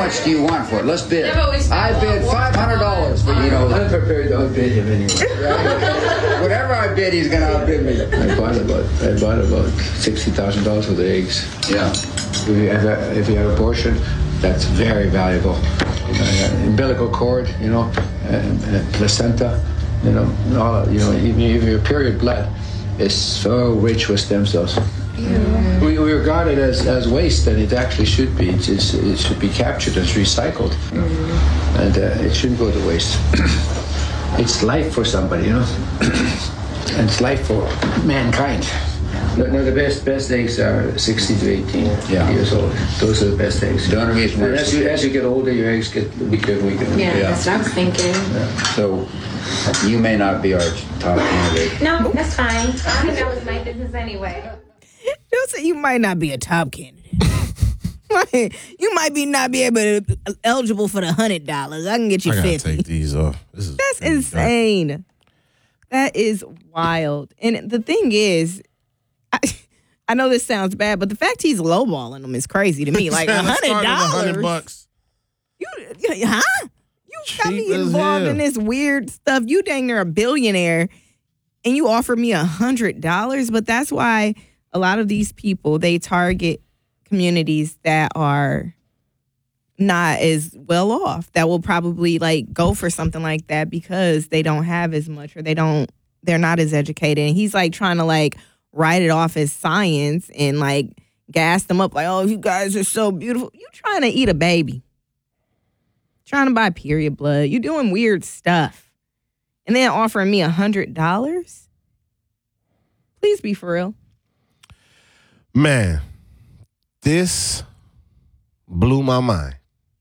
much do you want for it? Let's bid. I bid $500 for you know. I'm prepared to outbid him anyway. Whatever I bid, he's going to outbid me. I bought about $60,000 for the eggs. Yeah. If you have a portion, that's very valuable. Umbilical cord, placenta, even your period blood is so rich with stem cells. Yeah. We regard it as waste, and it actually should be. It should be captured and recycled, and it shouldn't go to waste. It's life for somebody, and it's life for mankind. No, the best eggs are 60 to 18 years old. Those are the best eggs. As you get older, your eggs get weaker and weaker. Yeah, that's what I was thinking. Yeah. So you may not be our top candidate. No, that's fine. I think that was my business anyway. Don't say you might not be a top candidate. You might not be eligible for the $100. I can get you 50. I gotta take these off. That's insane. That is wild. And the thing is, I know this sounds bad, but the fact he's lowballing them is crazy to me. Like $100. $100. You got me involved in this weird stuff. You dang near a billionaire, and you offer me $100. But that's why a lot of these people, they target communities that are not as well off, that will probably like go for something like that because they don't have as much, or they're not as educated. And he's like trying to like write it off as science and like gas them up like, oh, you guys are so beautiful. You trying to eat a baby. Trying to buy period blood. You doing weird stuff. And then offering me $100? Please be for real. Man, this blew my mind.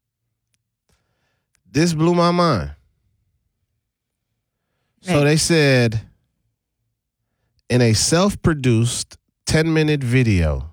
So they said in a self-produced 10-minute video,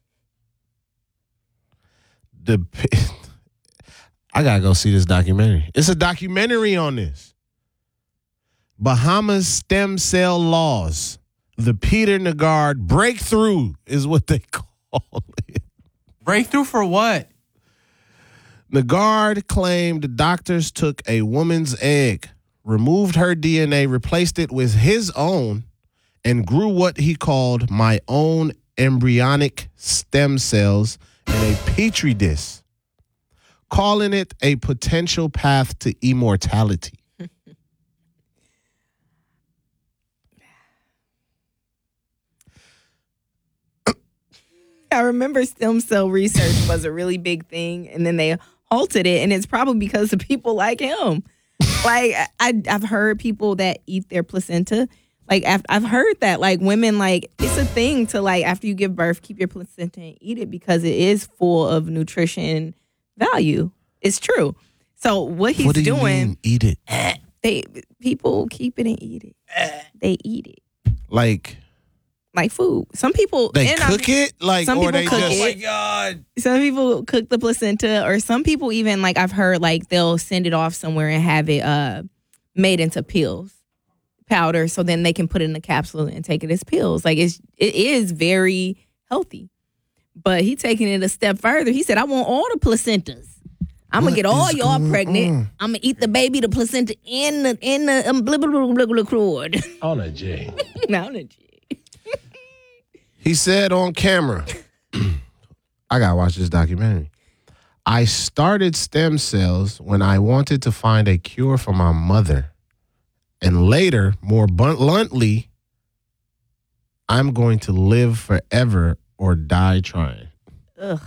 I gotta go see this documentary. It's a documentary on this. Bahamas stem cell laws. The Peter Nagard breakthrough is what they call it. Breakthrough for what? Nagard claimed doctors took a woman's egg, removed her DNA, replaced it with his own, and grew what he called my own embryonic stem cells in a petri dish, calling it a potential path to immortality. I remember stem cell research was a really big thing, and then they halted it, and it's probably because of people like him. Like, I've heard people that eat their placenta. Like, I've heard that, like, women, like, it's a thing to, like, after you give birth, keep your placenta and eat it because it is full of nutrition value. It's true. So what he's doing... What do you mean, eat it? People keep it and eat it. They eat it. Like food. Some people... They cook it? Like, some or people they cook just... it. Oh, my God. Some people cook the placenta, or some people even, like, I've heard, like, they'll send it off somewhere and have it made into pills, powder, so then they can put it in a capsule and take it as pills. Like, it is very healthy. But he taking it a step further. He said, I want all the placentas. I'm going to get all y'all pregnant. I'm going to eat the baby, the placenta, in the cord. On a J. On a J. He said on camera, I got to watch this documentary. I started stem cells when I wanted to find a cure for my mother. And later, more bluntly, I'm going to live forever or die trying. Ugh.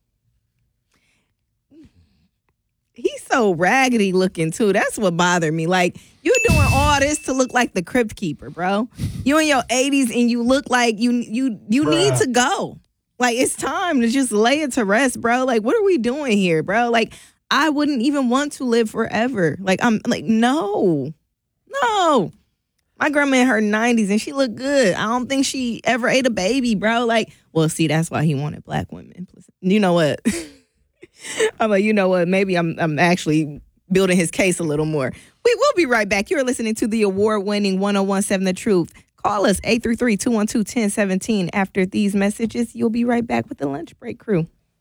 He's so raggedy looking, too. That's what bothered me. Like, you're doing all this to look like the Crypt Keeper, bro. You in your 80s and you look like you need to go. Like, it's time to just lay it to rest, bro. Like, what are we doing here, bro? Like, I wouldn't even want to live forever. Like, I'm like, no. My grandma in her 90s and she looked good. I don't think she ever ate a baby, bro. Like, well, see, that's why he wanted black women. You know what? I'm like, you know what? Maybe I'm actually building his case a little more. We will be right back. You're listening to the award-winning 1017 The Truth. Call us 833-212-1017. After these messages, you'll be right back with the Lunch Break Crew.